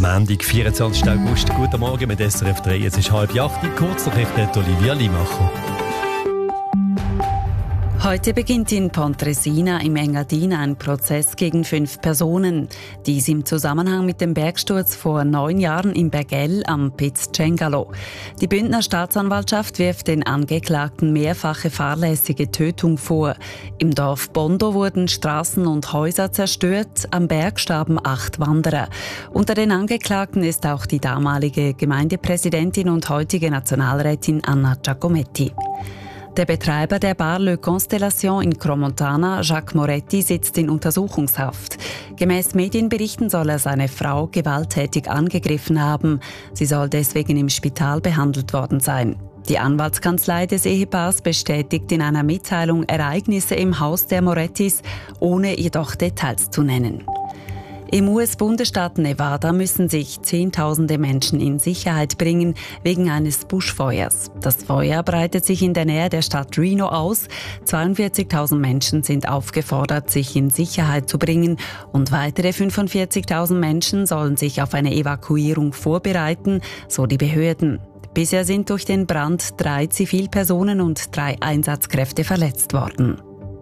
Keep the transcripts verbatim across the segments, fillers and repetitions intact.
Montag, vierundzwanzigsten August. Guten Morgen mit S R F drei. Es ist halb acht. Kurz noch mit Olivia Limacher. Heute beginnt in Pontresina im Engadin ein Prozess gegen fünf Personen. Dies im Zusammenhang mit dem Bergsturz vor neun Jahren im Bergell am Piz Cengalo. Die Bündner Staatsanwaltschaft wirft den Angeklagten mehrfache fahrlässige Tötung vor. Im Dorf Bondo wurden Straßen und Häuser zerstört, am Berg starben acht Wanderer. Unter den Angeklagten ist auch die damalige Gemeindepräsidentin und heutige Nationalrätin Anna Giacometti. Der Betreiber der Bar Le Constellation in Cromontana, Jacques Moretti, sitzt in Untersuchungshaft. Gemäß Medienberichten soll er seine Frau gewalttätig angegriffen haben. Sie soll deswegen im Spital behandelt worden sein. Die Anwaltskanzlei des Ehepaars bestätigt in einer Mitteilung Ereignisse im Haus der Morettis, ohne jedoch Details zu nennen. Im U S-Bundesstaat Nevada müssen sich Zehntausende Menschen in Sicherheit bringen wegen eines Buschfeuers. Das Feuer breitet sich in der Nähe der Stadt Reno aus. zweiundvierzigtausend Menschen sind aufgefordert, sich in Sicherheit zu bringen und weitere fünfundvierzigtausend Menschen sollen sich auf eine Evakuierung vorbereiten, so die Behörden. Bisher sind durch den Brand drei Zivilpersonen und drei Einsatzkräfte verletzt worden.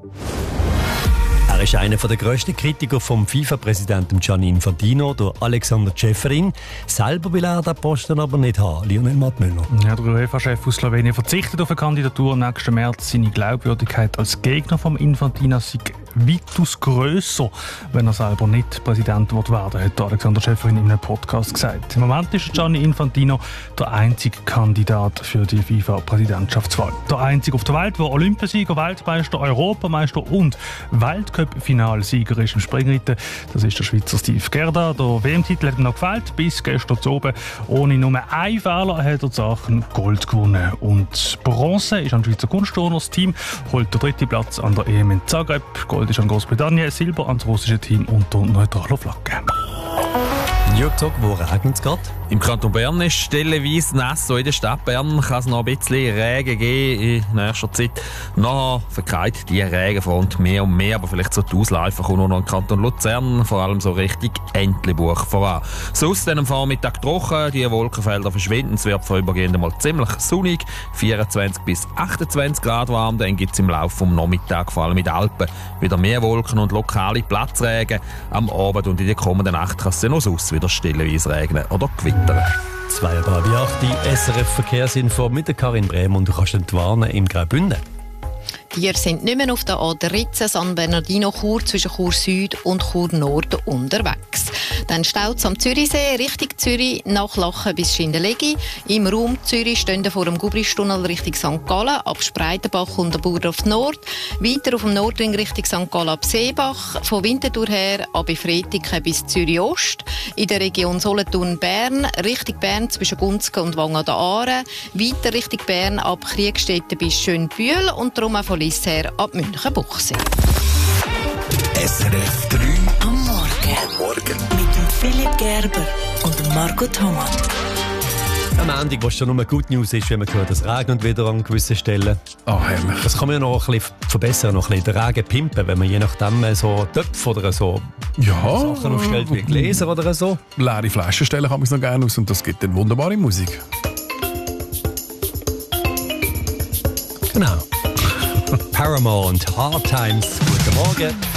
Er ist einer der grössten Kritiker vom FIFA-Präsidenten Gianni Infantino, der Alexander Ceferin. Selber will er den Posten aber nicht haben. Lionel Mattmüller. Ja, der UEFA-Chef aus Slowenien verzichtet auf eine Kandidatur nächsten März. Seine Glaubwürdigkeit als Gegner vom Infantino sei weitaus grösser, wenn er selber nicht Präsident werden will, hat Alexander Ceferin in einem Podcast gesagt. Im Moment ist Gianni Infantino der einzige Kandidat für die FIFA-Präsidentschaftswahl. Der einzige auf der Welt, der Olympiasieger, Weltmeister, Europameister und Weltcup-Finalsieger ist im Springreiten. Das ist der Schweizer Steve Gerda. Der W M-Titel hat ihm noch gefällt, bis gestern zu oben. Ohne nur einen Fehler hat er die Sachen Gold gewonnen. Und Bronze ist an Schweizer Kunstturners Team, holt der dritte Platz an der E M in Zagreb. Gold ist an Großbritannien, Silber an das russische Team unter neutraler Flagge. Jörg Zog, wo regnet es gerade? Im Kanton Bern ist stellenweise nass. So in der Stadt Bern kann es noch ein bisschen Regen geben in nächster Zeit. Nachher verkeilt die Regenfront mehr und mehr, aber vielleicht so die Ausläufer kommen nur noch im Kanton Luzern, vor allem so richtig Entlebuch voran. Sonst dann am Vormittag trocken, die Wolkenfelder verschwinden, es wird vorübergehend mal ziemlich sonnig, vierundzwanzig bis achtundzwanzig Grad warm, dann gibt es im Laufe des Nachmittags, vor allem in den Alpen, wieder mehr Wolken und lokale Platzregen. Am Abend und in der kommenden Nacht kann es dann noch sonst wieder stellenweise regnen oder gewittern. Zwei Uhr acht, die S R F-Verkehrsinfo mit der Karin Brehm und du kannst entwarnen im Graubünden. Wir sind nicht mehr auf der A dreizehn San Bernardino Chur zwischen Chur Süd und Chur Nord unterwegs. Dann staut es am Zürichsee Richtung Zürich nach Lachen bis Schindelegi. Im Raum Zürich stehen vor dem Gubristunnel Richtung Sankt Gallen ab Spreitenbach und der Burdorf Nord. Weiter auf dem Nordring Richtung Sankt Gallen ab Seebach. Von Winterthur her ab Fretiken bis Zürich Ost. In der Region Solothurn-Bern Richtung Bern zwischen Gunzgen und Wang an der Aare. Weiter Richtung Bern ab Kriegstetten bis Schönbühl und darum auch von Liss her ab Münchenbuchsee. S R F drei am Morgen. Am Morgen. Mit dem Philipp Gerber und dem Marco Thomas. Am Ende, was schon nur Good News ist, wenn man hört, es regnet wieder an gewissen Stellen. Ah, oh, herrlich. Das kann man ja noch ein bisschen verbessern, noch ein bisschen den Regen pimpen, wenn man je nachdem so Töpfe oder so ja, Sachen aufstellt wie Gläser oder so. Leere Flaschen stellen kann man es noch gerne aus und das gibt dann wunderbare Musik. Genau. Paramore und Hard Times. Guten Morgen.